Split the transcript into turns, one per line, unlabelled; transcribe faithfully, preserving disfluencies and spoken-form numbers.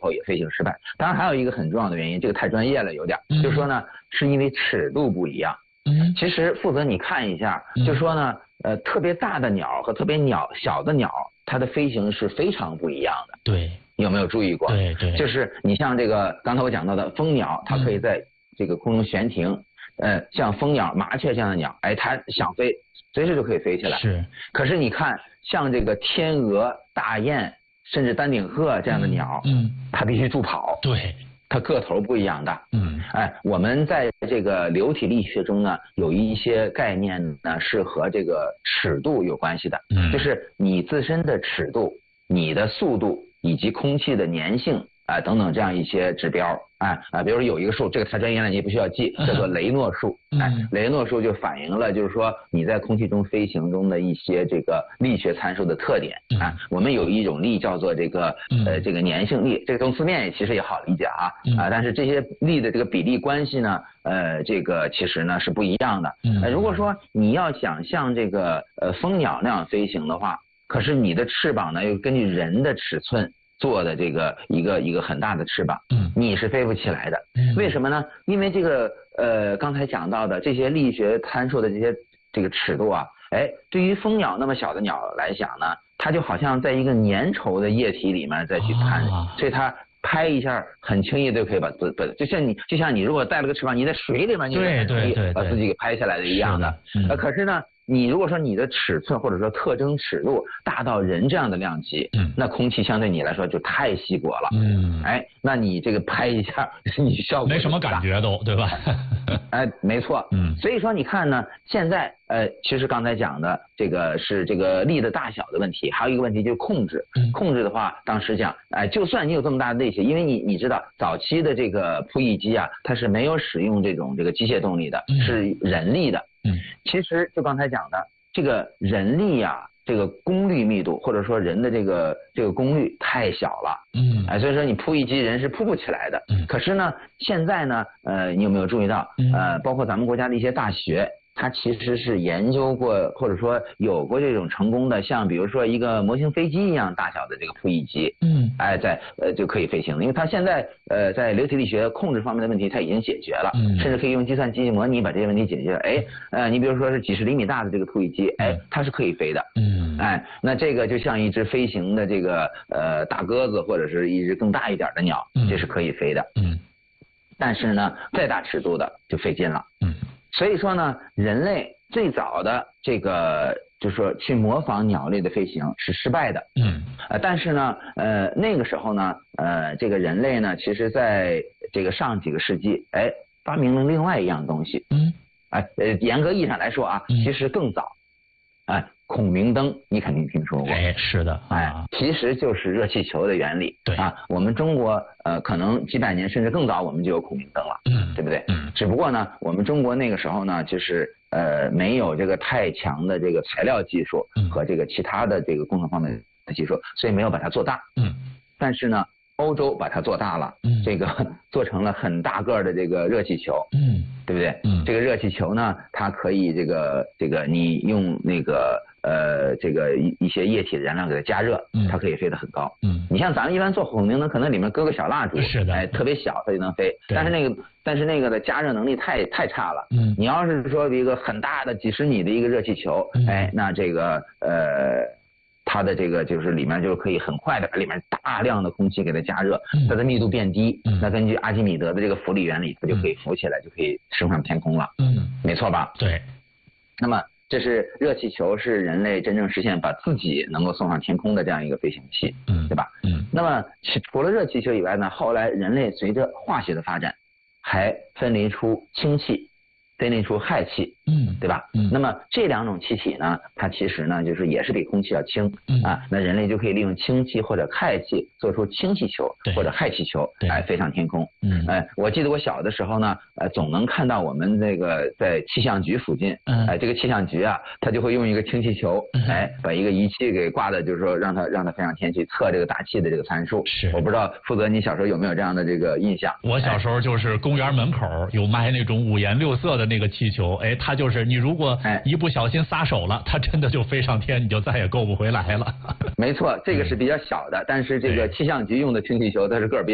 后也飞行失败。当然还有一个很重要的原因，这个太专业了有点，嗯、就是说呢，是因为尺度不一样。嗯，其实负责你看一下，嗯、就是说呢，呃，特别大的鸟和特别鸟小的鸟，它的飞行是非常不一样的。
对，
你有没有注意过？
对对，
就是你像这个刚才我讲到的蜂鸟，它可以在这个空中悬停。嗯、呃，像蜂鸟、麻雀这样的鸟，哎，它想飞，随时就可以飞起来。
是。可
是你看，像这个天鹅、大雁，甚至丹顶鹤这样的鸟，嗯，它必须助跑。
对。
它个头不一样大，
嗯，
哎，我们在这个流体力学中呢，有一些概念呢是和这个尺度有关系的，嗯，就是你自身的尺度、你的速度以及空气的粘性啊、呃、等等这样一些指标，哎啊、呃，比如说有一个数，这个太专业了，你也不需要记，叫做雷诺数，哎，雷诺数就反映了就是说你在空气中飞行中的一些这个力学参数的特点啊。我们有一种力叫做这个呃这个粘性力，这个从字面其实也好理解啊啊，但是这些力的这个比例关系呢，呃这个其实呢是不一样的。呃，如果说你要想像这个呃蜂鸟那样飞行的话，可是你的翅膀呢又根据人的尺寸做的这个一个一个很大的翅膀，嗯，你是飞不起来的。为什么呢？因为这个呃刚才讲到的这些力学参数的这些这个尺度啊，哎，对于蜂鸟那么小的鸟来讲呢，它就好像在一个粘稠的液体里面再去看，啊、所以它拍一下很轻易就可以把自把，就像你就像你如果带了个翅膀，你在水里面你也可以把自己给拍下来的一样的。嗯、呃，可是呢。你如果说你的尺寸或者说特征尺度大到人这样的量级，嗯，那空气相对你来说就太稀薄了，嗯，哎，那你这个拍一下，你效果
没什么感觉都，对吧？
哎，没错，嗯，所以说你看呢，现在呃，其实刚才讲的这个是这个力的大小的问题，还有一个问题就是控制，嗯、控制的话，当时讲，哎，就算你有这么大的力气，因为你你知道早期的这个扑翼机啊，它是没有使用这种这个机械动力的，嗯、是人力的。嗯，其实就刚才讲的这个人力呀、啊，这个功率密度或者说人的这个这个功率太小了，嗯，哎，所以说你扑翼机人是扑不起来的。嗯，可是呢，现在呢，呃，你有没有注意到，呃，包括咱们国家的一些大学，它其实是研究过或者说有过这种成功的，像比如说一个模型飞机一样大小的这个扑翼机，嗯，哎，在呃就可以飞行，因为它现在呃在流体力学控制方面的问题它已经解决了，嗯，甚至可以用计算机模拟把这些问题解决了。哎，呃，你比如说是几十厘米大的这个扑翼机，哎，它是可以飞的，嗯，哎，那这个就像一只飞行的这个呃大鸽子或者是一只更大一点的鸟，这是可以飞的，嗯，但是呢，再大尺度的就费劲了，嗯。所以说呢，人类最早的这个就是说去模仿鸟类的飞行是失败的，嗯，呃，但是呢，呃，那个时候呢，呃，这个人类呢，其实在这个上几个世纪，哎，发明了另外一样东西，嗯，哎，呃，严格意义上来说啊，其实更早，哎。孔明灯，你肯定听说过。
哎，是的，
哎，其实就是热气球的原理。
对
啊，我们中国呃，可能几百年甚至更早，我们就有孔明灯了，嗯，对不对？嗯。只不过呢，我们中国那个时候呢，就是呃，没有这个太强的这个材料技术和这个其他的这个工程方面的技术，所以没有把它做大。嗯。但是呢，欧洲把它做大了，嗯，这个做成了很大个的这个热气球，嗯，对不对？嗯。这个热气球呢，它可以这个这个你用那个。呃，这个一一些液体的燃料给它加热，嗯，它可以飞得很高。嗯，你像咱们一般做孔明灯，可能里面搁个小蜡烛，
是的，
哎，特别小，它就能飞。但是那个，但是那个的加热能力太太差了。嗯，你要是说一个很大的几十米的一个热气球，嗯、哎，那这个呃，它的这个就是里面就可以很快的把里面大量的空气给它加热，嗯、它的密度变低。嗯，那根据阿基米德的这个浮力原理，它就可以浮起来，就可以升上天空了。嗯，没错吧？
对。
那么。这是热气球，是人类真正实现把自己能够送上天空的这样一个飞行器，嗯，对吧？嗯。那么除了热气球以外呢，后来人类随着化学的发展，还分离出氢气，分离出氦气，嗯，对吧？嗯。那么这两种气体呢，它其实呢就是也是比空气要轻，嗯啊，那人类就可以利用氢气或者氦气做出氢气球或者氦气球，来飞上天空。嗯，哎，我记得我小的时候呢，呃，总能看到我们这个在气象局附近，嗯，哎，这个气象局啊，他就会用一个氢气球，哎，把一个仪器给挂的，就是说让它让它飞上天去测这个大气的这个参数。
是，
我不知道负责你小时候有没有这样的这个印象？
我小时候就是公园门口有卖那种五颜六色的那个气球，哎，它就是你如果一不小心撒手了，它真的就飞上天，你就再也够不回来了。
没错，这个是比较小的，但是这个气象局用的氢气球它是个儿比较